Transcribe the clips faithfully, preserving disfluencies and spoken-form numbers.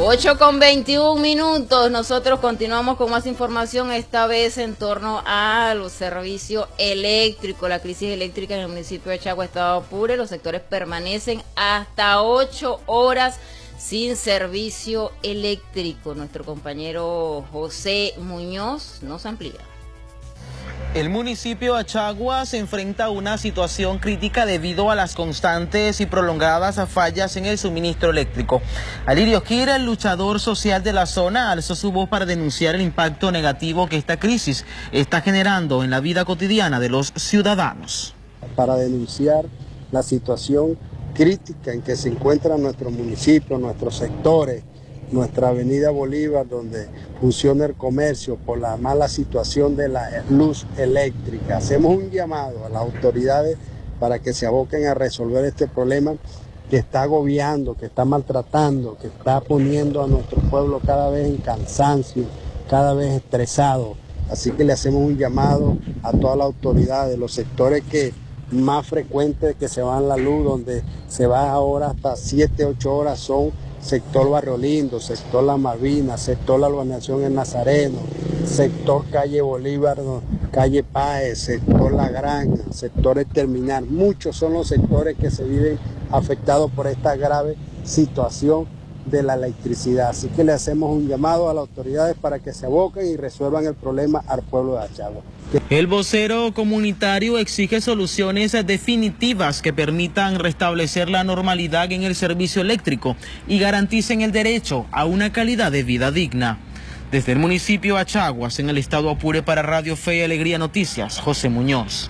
ocho con veintiún minutos, nosotros continuamos con más información, esta vez en torno a los servicios eléctricos, la crisis eléctrica en el municipio de Achagua, estado Apure. Los sectores permanecen hasta ocho horas sin servicio eléctrico. Nuestro compañero José Muñoz nos amplía. El municipio de Achagua se enfrenta a una situación crítica debido a las constantes y prolongadas fallas en el suministro eléctrico. Alirio Kira, el luchador social de la zona, alzó su voz para denunciar el impacto negativo que esta crisis está generando en la vida cotidiana de los ciudadanos. Para denunciar la situación crítica en que se encuentra nuestro municipio, nuestros sectores, nuestra avenida Bolívar, donde funciona el comercio por la mala situación de la luz eléctrica. Hacemos un llamado a las autoridades para que se aboquen a resolver este problema que está agobiando, que está maltratando, que está poniendo a nuestro pueblo cada vez en cansancio, cada vez estresado. Así que le hacemos un llamado a todas las autoridades, los sectores que más frecuentes que se van la luz, donde se va ahora hasta siete, ocho horas, son sector Barrio Lindo, sector La Malvina, sector La Urbanización El Nazareno, sector Calle Bolívar, calle Páez, sector La Granja, sectores Terminal. Muchos son los sectores que se viven afectados por esta grave situación de la electricidad. Así que le hacemos un llamado a las autoridades para que se aboquen y resuelvan el problema al pueblo de Achagua. El vocero comunitario exige soluciones definitivas que permitan restablecer la normalidad en el servicio eléctrico y garanticen el derecho a una calidad de vida digna. Desde el municipio de Achaguas, en el estado Apure, para Radio Fe y Alegría Noticias, José Muñoz.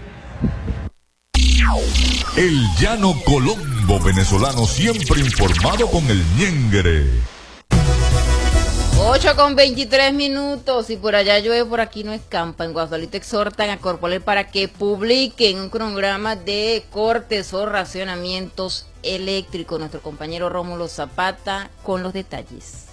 El llano colombo venezolano, siempre informado con el ñengere. ocho con veintitrés minutos, y por allá llueve, por aquí no escampa. En Guasdualito exhortan a Corpolet para que publiquen un cronograma de cortes o racionamientos eléctricos. Nuestro compañero Rómulo Zapata con los detalles.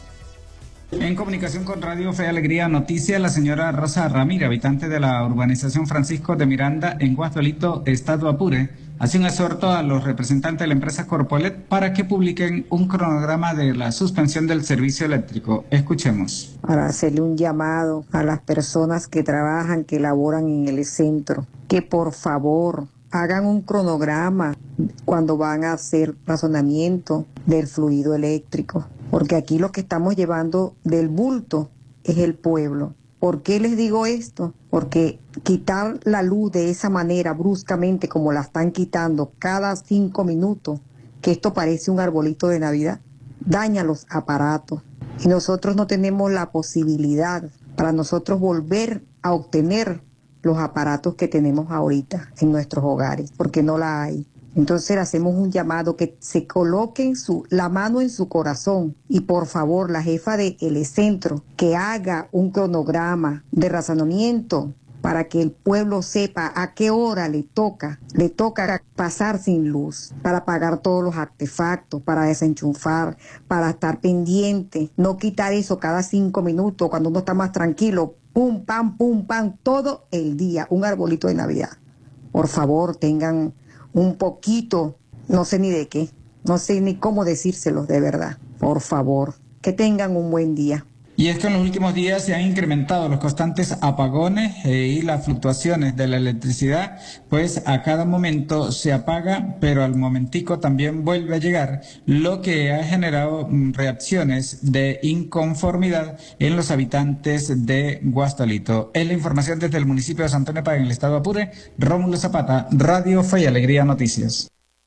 En comunicación con Radio Fe y Alegría Noticias, la señora Rosa Ramírez, habitante de la urbanización Francisco de Miranda en Guasdualito, estado Apure, hace un exhorto a los representantes de la empresa Corpolet para que publiquen un cronograma de la suspensión del servicio eléctrico. Escuchemos. Para hacerle un llamado a las personas que trabajan, que laboran en el centro, que por favor hagan un cronograma cuando van a hacer razonamiento del fluido eléctrico, porque aquí lo que estamos llevando del bulto es el pueblo. ¿Por qué les digo esto? Porque quitar la luz de esa manera bruscamente como la están quitando cada cinco minutos, que esto parece un arbolito de Navidad, daña los aparatos. Y nosotros no tenemos la posibilidad para nosotros volver a obtener los aparatos que tenemos ahorita en nuestros hogares, porque no la hay. Entonces hacemos un llamado que se coloquen su, la mano en su corazón y por favor la jefa de El Centro que haga un cronograma de razonamiento para que el pueblo sepa a qué hora le toca, le toca pasar sin luz, para pagar todos los artefactos, para desenchufar, para estar pendiente, no quitar eso cada cinco minutos cuando uno está más tranquilo, pum, pam, pum, pam, todo el día, un arbolito de Navidad. Por favor, tengan un poquito, no sé ni de qué, no sé ni cómo decírselos de verdad. Por favor, que tengan un buen día. Y es que en los últimos días se han incrementado los constantes apagones eh, y las fluctuaciones de la electricidad, pues a cada momento se apaga, pero al momentico también vuelve a llegar, lo que ha generado mm, reacciones de inconformidad en los habitantes de Guasdualito. Es la información desde el municipio de Santo Antonio Páez, en el estado de Apure. Rómulo Zapata, Radio Fe y Alegría Noticias.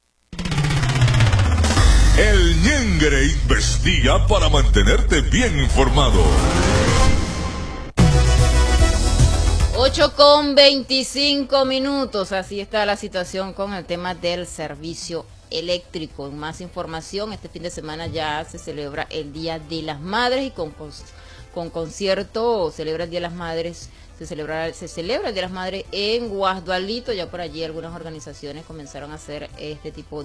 El ñengere investiga para mantenerte bien informado. ocho con veinticinco minutos, así está la situación con el tema del servicio eléctrico. Más información, este fin de semana ya se celebra el Día de las Madres y con, con concierto celebra el Día de las Madres. Se celebra, se celebra el Día de las Madres en Guasdualito. Ya por allí algunas organizaciones comenzaron a hacer este tipo de